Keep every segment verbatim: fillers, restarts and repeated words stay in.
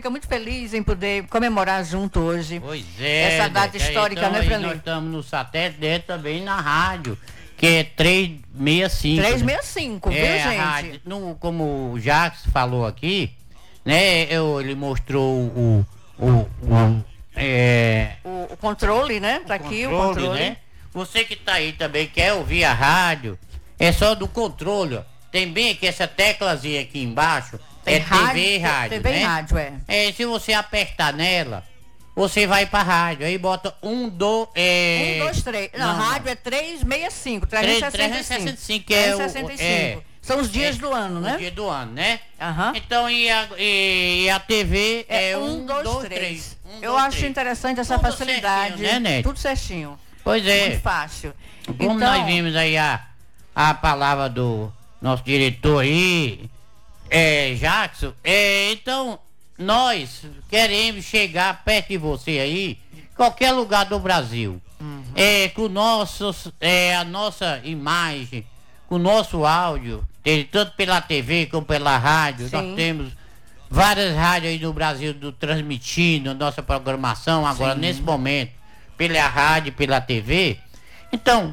fica muito feliz em poder comemorar junto hoje. Pois é. Essa data histórica, então, né, Franley? Nós estamos no satélite dele também na rádio, que é trezentos e sessenta e cinco. trezentos e sessenta e cinco, né? viu, é, gente? A rádio, no, como o Jacques falou aqui, né? Eu, ele mostrou o. o, o é, o, o controle, né? Tá aqui o controle. Né? Você que tá aí também quer ouvir a rádio, é só do controle, ó. Tem bem aqui essa teclazinha aqui embaixo. Tem é rádio, T V e rádio, T V né? e rádio, é. É, se você apertar nela, você vai pra rádio. Aí bota um, dois, é... Um, dois, três. Não, Não, rádio não. é trezentos e sessenta e cinco. trezentos e sessenta e cinco. que é o... trezentos e sessenta e cinco. É, São os dias é, do ano, né? Os dias do ano, né? Aham. Então, e a, e, e a T V é, É um, um, dois, dois, três. três. Um, Eu dois, acho três. interessante essa Tudo facilidade. certinho, né, Neto? Tudo certinho. Pois é. Muito fácil. Como então, nós vimos aí a, a palavra do nosso diretor aí, é, Jackson, é, então nós queremos chegar perto de você aí, qualquer lugar do Brasil, uhum. é, com nossos, é, a nossa imagem, com o nosso áudio, tanto pela T V como pela rádio. Sim. Nós temos várias rádios aí no Brasil do, transmitindo nossa programação agora. Sim. Nesse momento, pela rádio, pela T V. Então,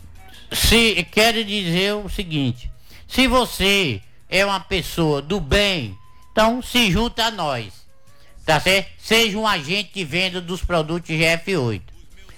se quero dizer o seguinte: se você é uma pessoa do bem, então se junta a nós, tá certo? Seja um agente de venda dos produtos G F oito.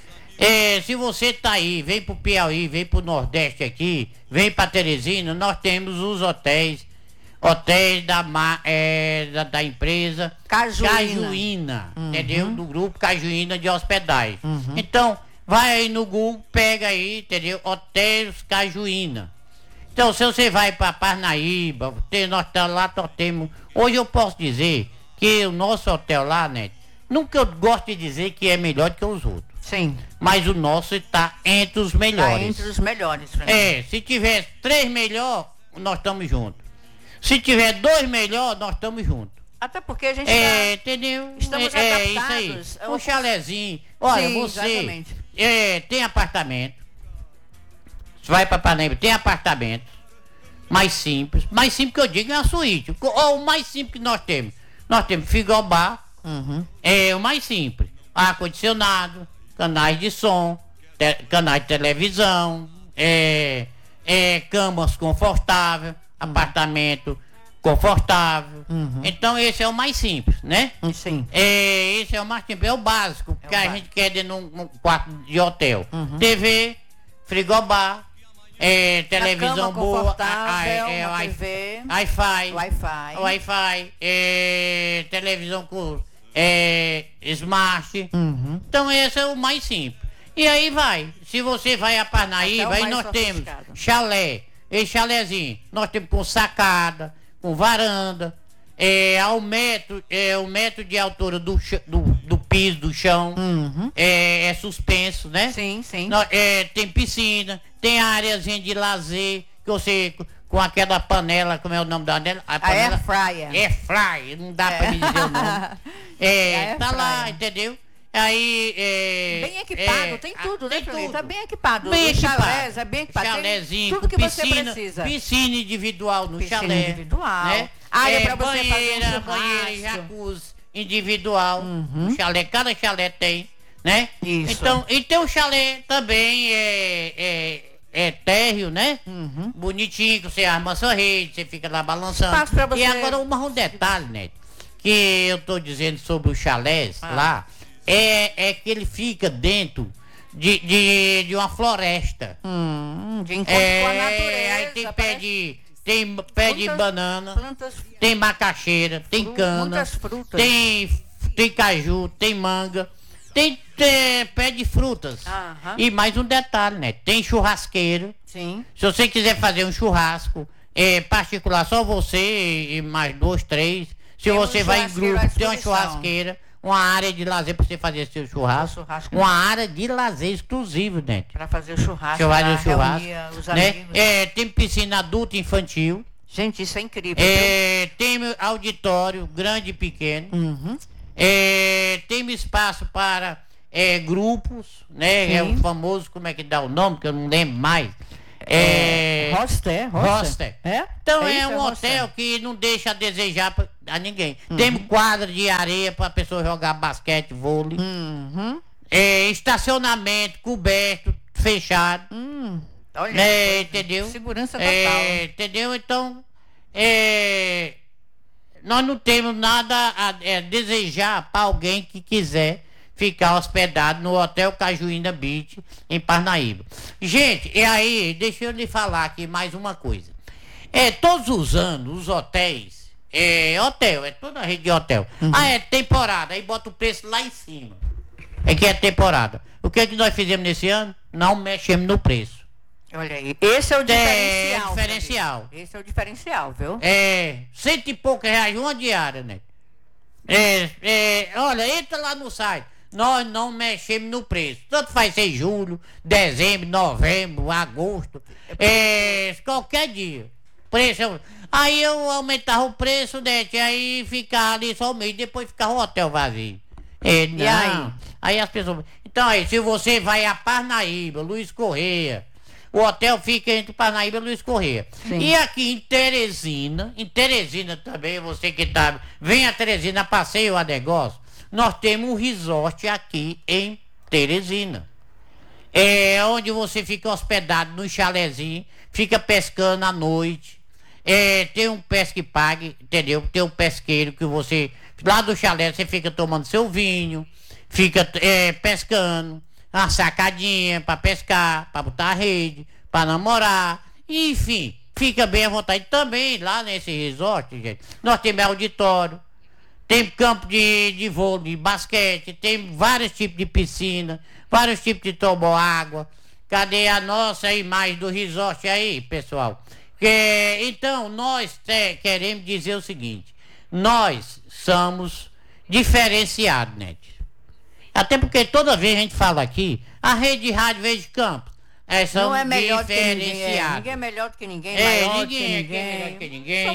É, se você tá aí, vem pro Piauí, vem pro Nordeste aqui, vem pra Teresina, nós temos os hotéis, hotéis da, é, da, da empresa Cajuína, Cajuína, uhum. entendeu? Do grupo Cajuína de hospedagem. Uhum. Então, vai aí no Google, pega aí, entendeu? Hotéis Cajuína. Então, se você vai para Parnaíba, tem, nós tá lá, nós temos. Hoje eu posso dizer que o nosso hotel lá, né? Nunca eu gosto de dizer que é melhor do que os outros. Sim. Mas o nosso está entre os melhores. Tá entre os melhores, Fernando. É, se tiver três melhor, nós estamos juntos. Se tiver dois melhor, nós estamos juntos. Até porque a gente é, tá, entendeu? Estamos é, adaptados. É isso aí. É um chalezinho. Olha, Sim, você exatamente. é, tem apartamento. Você vai para Parnaíba, tem apartamento. Mais simples. Mais simples que eu digo é uma suíte. Ou o mais simples que nós temos. Nós temos frigobar. Uhum. É o mais simples. Ar-condicionado, canais de som, te, canais de televisão, é, é, camas confortáveis, uhum. apartamento confortável. Uhum. Então esse é o mais simples, né? Sim. É, esse é o mais simples, é o básico é que o a básico. gente quer dentro de um quarto de hotel. Uhum. T V, frigobar, é, televisão boa, a, a, é, Wi-Fi, Wi-Fi, Wi-Fi, é, televisão com é, smart. Uhum. Então esse é o mais simples. E aí vai. Se você vai a Parnaíba, aí nós temos chalé. Esse chalézinho, nós temos com sacada, com varanda, é, ao metro, é, o metro de altura do, do, do piso, do chão, uhum. é, é suspenso, né? Sim, sim. Nós, é, tem piscina, tem áreazinha de lazer, que você, com aquela panela, como é o nome da panela? A panela Air fryer. Air fryer, não dá é. pra me dizer o nome. É, tá lá, entendeu? Aí, é, bem equipado, é, tem tudo, tem né, tudo. Tá bem equipado. Bem Os equipado. chalés é bem equipado. Chalézinho, tudo que piscina, você precisa. Piscina individual no piscina chalé. individual. Né? Área é, pra você banheira, fazer um banheira e jacuzzi individual. Uhum. Um chalé, cada chalé tem, né? Isso. Então, e tem um chalé também, é, é, é térreo, né? Uhum. Bonitinho, que você arma sua rede, você fica lá balançando. Espaço pra você. E agora um, um detalhe, né? Que eu tô dizendo sobre os chalés ah. lá. É, é que ele fica dentro de, de, de uma floresta. Hum, de encontro é, com a natureza. Aí tem pé de, tem pé de banana, plantas, tem macaxeira, tem fru, cana, frutas. tem, tem caju, tem manga, tem, tem pé de frutas. Aham. E mais um detalhe, né? Tem churrasqueiro. Sim. Se você quiser fazer um churrasco é, particular, só você e mais dois, três. Se tem você um vai em grupo, tem uma churrasqueira. Uma área de lazer para você fazer seu churrasco. churrasco uma área de lazer exclusivo, né? Para fazer o churrasco. Você vai no churrasco. Os né? É, tem piscina adulta e infantil. Gente, isso é incrível. É, tem auditório grande e pequeno. Uhum. É, tem espaço para é, grupos, né? Sim. É o famoso, como é que dá o nome, que eu não lembro mais. É, hostel, hostel. É? Então É é, isso, um é hotel hostel. que não deixa a desejar pra, a ninguém. Tem quadra de areia pra pessoa jogar basquete, vôlei. Uhum. É, estacionamento coberto, fechado. Hum. Olha, É, que coisa. entendeu? Segurança total. É, entendeu? Então, é, nós não temos nada a é, desejar para alguém que quiser ficar hospedado no Hotel Cajuína Beach, em Parnaíba. Gente, e aí, deixa eu lhe falar aqui mais uma coisa. É, todos os anos, os hotéis, é hotel, é toda a rede de hotel. Ah, é temporada, aí bota o preço lá em cima. É que é temporada. O que é que nós fizemos nesse ano? Não mexemos no preço. Olha aí. Esse é o diferencial. diferencial. Fabinho. Esse é o diferencial, viu? É, cento e poucos reais uma diária, né? É, é, olha, entra lá no site. Nós não mexemos no preço. Tanto faz ser julho, dezembro, novembro, agosto. É, qualquer dia. Preço. é- Aí eu aumentava o preço, né? Aí ficava ali só um mês, depois ficava o hotel vazio. É, não. aí? Aí as pessoas. Então aí, se você vai a Parnaíba, Luiz Correia, o hotel fica entre Parnaíba e Luiz Correia. Sim. E aqui em Teresina, em Teresina também, você que tá. Vem a Teresina, passeio a negócio. Nós temos um resort aqui em Teresina. É onde você fica hospedado no chalezinho, fica pescando à noite. É, tem um pesque pague, entendeu? Tem um pesqueiro que você. Lá do chalé você fica tomando seu vinho, fica é, pescando, uma sacadinha pra pescar, pra botar a rede, pra namorar, enfim, fica bem à vontade. Também lá nesse resort, gente, nós temos auditório, tem campo de, de vôlei, de basquete, tem vários tipos de piscina, vários tipos de toboágua. Cadê a nossa imagem do resort aí, pessoal? Que, então, nós te- queremos dizer o seguinte: nós somos diferenciados, né? Até porque toda vez a gente fala aqui, a rede de rádio Verde Campos, é, Não somos é melhor do que ninguém. É. diferenciados. Ninguém é melhor do que ninguém. É, maior do que ninguém aqui é ninguém. melhor que ninguém.